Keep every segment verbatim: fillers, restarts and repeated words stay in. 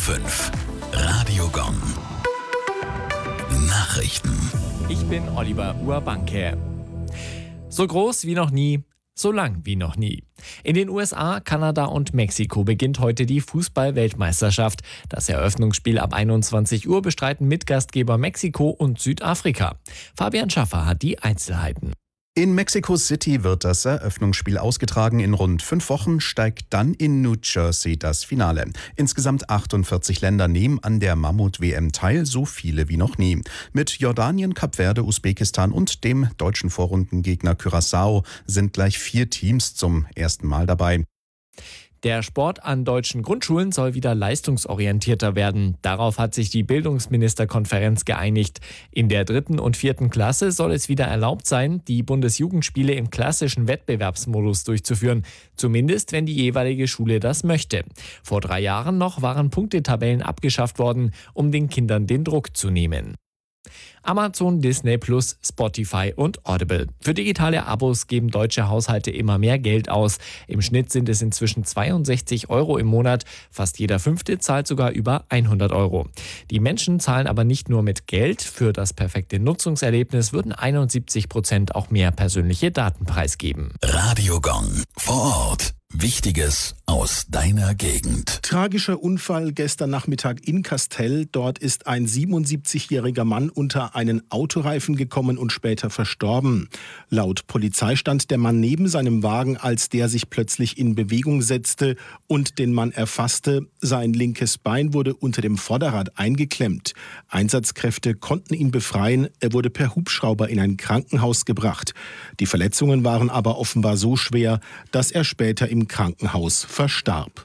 fünf. Radio Gong. Nachrichten. Ich bin Oliver Urbanke. So groß wie noch nie, so lang wie noch nie. In den U S A, Kanada und Mexiko beginnt heute die Fußball-Weltmeisterschaft. Das Eröffnungsspiel ab einundzwanzig Uhr bestreiten Mitgastgeber Mexiko und Südafrika. Fabian Schaffer hat die Einzelheiten. In Mexico City wird das Eröffnungsspiel ausgetragen. In rund fünf Wochen steigt dann in New Jersey das Finale. Insgesamt achtundvierzig Länder nehmen an der Mammut-W M teil, so viele wie noch nie. Mit Jordanien, Kap Verde, Usbekistan und dem deutschen Vorrundengegner Curaçao sind gleich vier Teams zum ersten Mal dabei. Der Sport an deutschen Grundschulen soll wieder leistungsorientierter werden. Darauf hat sich die Bildungsministerkonferenz geeinigt. In der dritten und vierten Klasse soll es wieder erlaubt sein, die Bundesjugendspiele im klassischen Wettbewerbsmodus durchzuführen. Zumindest, wenn die jeweilige Schule das möchte. Vor drei Jahren noch waren Punktetabellen abgeschafft worden, um den Kindern den Druck zu nehmen. Amazon, Disney Plus, Spotify und Audible. Für digitale Abos geben deutsche Haushalte immer mehr Geld aus. Im Schnitt sind es inzwischen zweiundsechzig Euro im Monat. Fast jeder Fünfte zahlt sogar über hundert Euro. Die Menschen zahlen aber nicht nur mit Geld. Für das perfekte Nutzungserlebnis würden einundsiebzig Prozent auch mehr persönliche Daten preisgeben. Radio Gong. Vor Ort. Wichtiges aus deiner Gegend. Tragischer Unfall gestern Nachmittag in Kastel. Dort ist ein siebenundsiebzigjähriger Mann unter einen Autoreifen gekommen und später verstorben. Laut Polizei stand der Mann neben seinem Wagen, als der sich plötzlich in Bewegung setzte und den Mann erfasste. Sein linkes Bein wurde unter dem Vorderrad eingeklemmt. Einsatzkräfte konnten ihn befreien. Er wurde per Hubschrauber in ein Krankenhaus gebracht. Die Verletzungen waren aber offenbar so schwer, dass er später im Krankenhaus verstarb.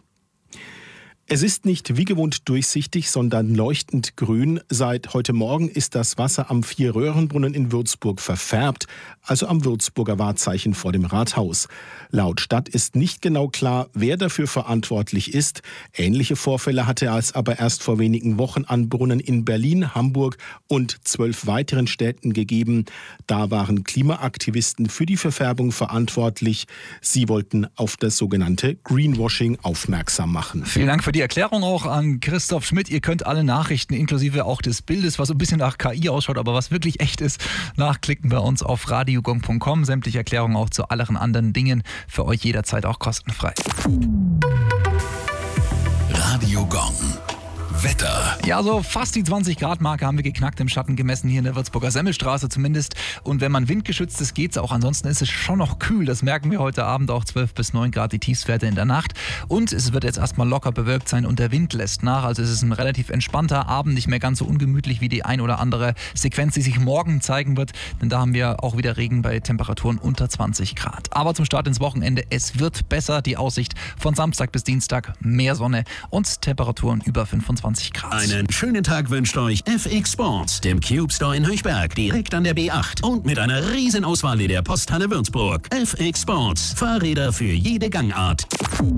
Es ist nicht wie gewohnt durchsichtig, sondern leuchtend grün. Seit heute Morgen ist das Wasser am Vier-Röhrenbrunnen in Würzburg verfärbt, also am Würzburger Wahrzeichen vor dem Rathaus. Laut Stadt ist nicht genau klar, wer dafür verantwortlich ist. Ähnliche Vorfälle hatte es aber erst vor wenigen Wochen an Brunnen in Berlin, Hamburg und zwölf weiteren Städten gegeben. Da waren Klimaaktivisten für die Verfärbung verantwortlich. Sie wollten auf das sogenannte Greenwashing aufmerksam machen. Vielen Dank für die Erklärung auch an Christoph Schmidt. Ihr könnt alle Nachrichten inklusive auch des Bildes, was so ein bisschen nach K I ausschaut, aber was wirklich echt ist, nachklicken bei uns auf radiogong punkt com. Sämtliche Erklärungen auch zu allen anderen Dingen für euch jederzeit auch kostenfrei. Radio Gong. Wetter. Ja, so fast die zwanzig Grad Marke haben wir geknackt, im Schatten gemessen, hier in der Würzburger Semmelstraße zumindest. Und wenn man windgeschützt ist, geht's auch. Ansonsten ist es schon noch kühl. Das merken wir heute Abend auch. zwölf bis neun Grad die Tiefstwerte in der Nacht. Und es wird jetzt erstmal locker bewölkt sein und der Wind lässt nach. Also es ist ein relativ entspannter Abend, nicht mehr ganz so ungemütlich wie die ein oder andere Sequenz, die sich morgen zeigen wird. Denn da haben wir auch wieder Regen bei Temperaturen unter zwanzig Grad. Aber zum Start ins Wochenende, es wird besser. Die Aussicht von Samstag bis Dienstag, mehr Sonne und Temperaturen über fünfundzwanzig Grad. Einen schönen Tag wünscht euch F X Sports, dem Cube Store in Höchberg, direkt an der B acht und mit einer riesen Auswahl in der Posthalle Würzburg. F X Sports, Fahrräder für jede Gangart.